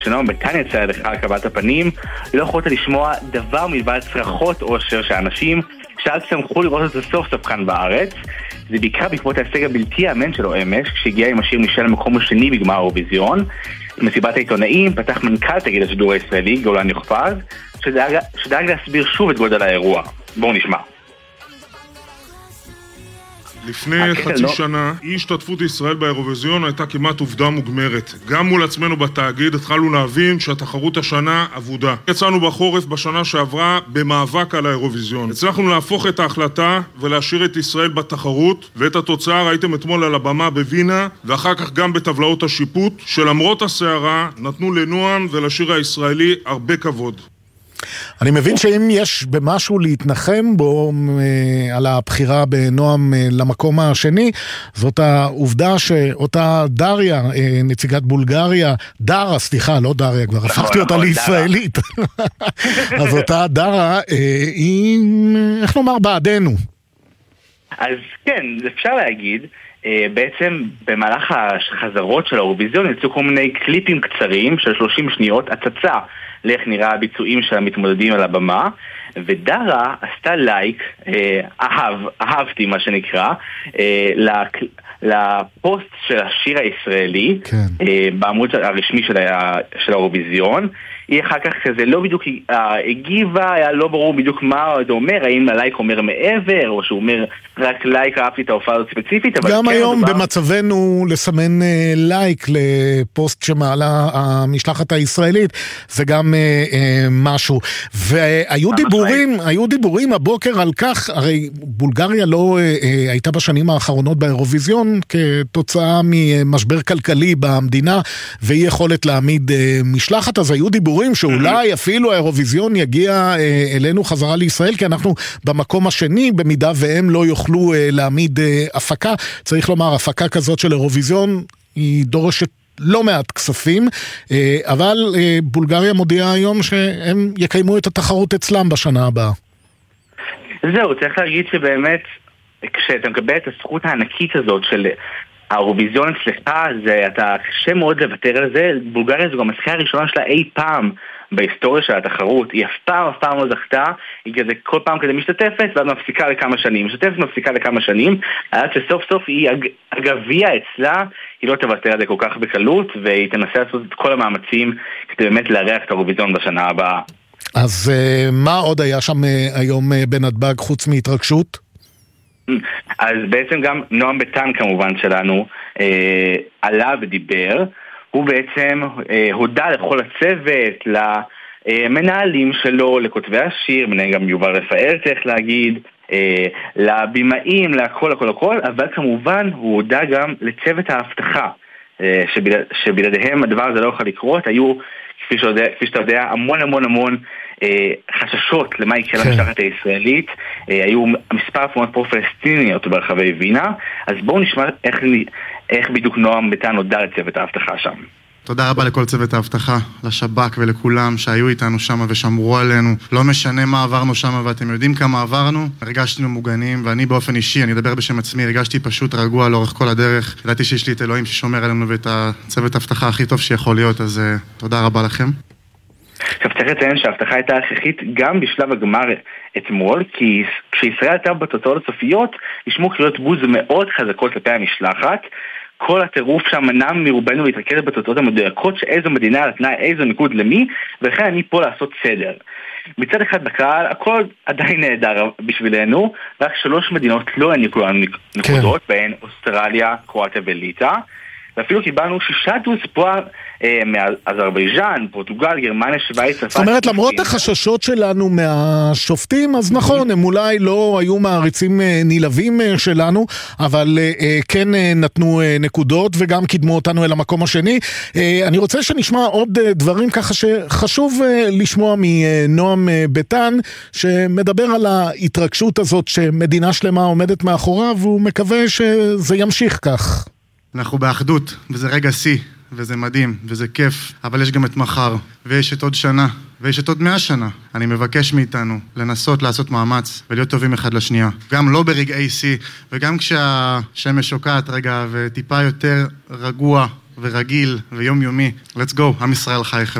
שנועם ביתן יצא לך על קבלת הפנים, לא יכולת לשמוע דבר מלבד צרחות אושר שהאנשים שעד שמחו לראות את זה סוף סוף כאן בארץ. זה בעיקר בעקבות ההישג הבלתי האמן שלו אמש, כשהגיע עם השיר נשאל למקום השני בגמר האירוויזיון. במסיבת העיתונאים פתח מנכ"ל תאגיד השידור הישראלי, גולן יוכפז, שדאג להסביר שוב את גודל האירוע. בואו נשמע. לפני חצי שנה, אי השתתפות ישראל באירוויזיון הייתה כמעט עובדה מוגמרת. גם מול עצמנו בתאגיד התחלנו להבין שהתחרות השנה אבודה. יצאנו בחורף בשנה שעברה במאבק על האירוויזיון. הצלחנו להפוך את ההחלטה ולהשאיר את ישראל בתחרות, ואת התוצאה ראיתם אתמול על הבמה בווינה, ואחר כך גם בטבלאות השיפוט, שלמרות הסערה נתנו לנועם ולשיר הישראלי הרבה כבוד. אני מבין שאם יש במשהו להתנחם בו על הבחירה בנועם למקום השני, זאת העובדה שאותה דריה, נציגת בולגריה, דרה, סליחה, לא דריה, כבר הפכתי אותה לישראלית. אז אותה דרה, היא, איך נאמר, בעדנו. אז כן, אפשר להגיד, בעצם במהלך החזרות של האירוויזיון יצאו כל מיני קליפים קצרים של 30 שניות, הצצה לאיך נראה הביצועים של המתמודדים על הבמה, ודרה עשתה לייק, אהבתי מה שנקרא, לפוסט של השיר הישראלי, בעמוד הרשמי של האירוויזיון. היא אחר כך כזה לא בדיוק הגיבה, היה לא ברור בדיוק מה זה אומר, האם הלייק אומר מעבר, או שהוא אומר רק לייק, אהבתי את ההופעה הזאת ספציפית. גם היום במצבנו לסמן לייק לפוסט שמעלה המשלחת הישראלית, זה גם משהו. והיו דיבורים הבוקר על כך, הרי בולגריה לא הייתה בשנים האחרונות באירוויזיון, כתוצאה ממשבר כלכלי במדינה, ואי יכולת להעמיד משלחת, אז היו דיבורים שאולי אפילו האירוויזיון יגיע אלינו חזרה לישראל, כי אנחנו במקום השני, במידה והם לא יוכלו להעמיד הפקה. צריך לומר, הפקה כזאת של אירוויזיון היא דורשת לא מעט כספים, אבל בולגריה מודיעה היום שהם יקיימו את התחרות אצלם בשנה הבאה. זהו, צריך להגיד שבאמת, כשאתה מקבל את הזכות הענקית הזאת של האירוויזיון אצלך, אתה קשה מאוד לוותר על זה. בולגריה זו גם הזכייה הראשונה שלה אי פעם בהיסטוריה של התחרות. היא אף פעם לא זכתה, היא כזה כל פעם כזה משתתפת ואז מפסיקה לכמה שנים, מפסיקה לכמה שנים, עד שסוף סוף היא הגביע אצלה, היא לא תוותר על זה כל כך בקלות, והיא תנסה לעשות את כל המאמצים כדי באמת לארח את האירוויזיון בשנה הבאה. אז מה עוד היה שם היום בנתב"ג חוץ מהתרגשות? אז בעצם גם נועם ביתן כמובן שלנו עלה ודיבר. הוא בעצם הודע לכל הצוות, למנהלים שלו, לכותבי השיר, מנהל גם יובל רפאל צריך להגיד, לבימאים, לכל, אבל כמובן הוא הודע גם לצוות ההבטחה, שבלעדיהם הדבר הזה לא יכול לקרות. היו, כפי שאתה יודע, המון חששות למה יקרה למשלחת הישראלית. היו מספר הפגנות פרו-פלסטיניות ברחבי וינה. אז בואו נשמע איך בדיוק נועם ביתן הודע לצוות ההבטחה שם. תודה רבה לכל צוות ההבטחה, לשב"כ ולכולם שהיו איתנו שם ושמרו עלינו. לא משנה מה עברנו שם, ואתם יודעים כמה עברנו. הרגשנו מוגנים, ואני באופן אישי, אני אדבר בשם עצמי, הרגשתי פשוט רגוע לאורך כל הדרך. ידעתי שיש לי את אלוהים ששומר עלינו ואת הצוות ההבטחה הכי טוב שיכול להיות, אז תודה רבה לכם. עכשיו צריך לציין שההבטחה הייתה הכרחית גם בשלב הגמר אתמול, כי כשישראל הייתה בתוצאות הסופיות, ישמו קריאות בוז מאוד חזקות כלפי המשלחת. כל הטירוף שם מנע מרובנו להתרכז בתוצאות המדויקות שאיזו מדינה נתנה איזו ניקוד למי, ולכן אני פה לעשות סדר. מצד אחד בקהל, הכל עדיין נהדר בשבילנו, רק 3 מדינות לא העניקו לנו נקודות, בהן אוסטרליה, קרואטיה וליטא, ואפילו קיבלנו 6 דוז פה מאזרבייג'אן, פורטוגל, גרמניה, שווייץ, צרפת. זאת אומרת, למרות החששות שלנו מהשופטים, אז נכון, הם אולי לא היו מעריצים נלהבים שלנו, אבל כן נתנו נקודות וגם קידמו אותנו אל המקום השני. אני רוצה שנשמע עוד דברים ככה שחשוב לשמוע מנועם ביתן, שמדבר על ההתרגשות הזאת שמדינה שלמה עומדת מאחוריו, והוא מקווה שזה ימשיך כך. אנחנו באחדות, וזה רגע שיא, וזה מדהים, וזה כיף, אבל יש גם את מחר, ויש את עוד שנה, ויש את עוד 100 שנה. אני מבקש מאיתנו לנסות לעשות מאמץ, ולהיות טובים אחד לשנייה. גם לא ברגעי שיא, וגם כשהשמש שוקעת רגע, וטיפה יותר רגוע ורגיל ויומיומי. Let's go, עם ישראל חי.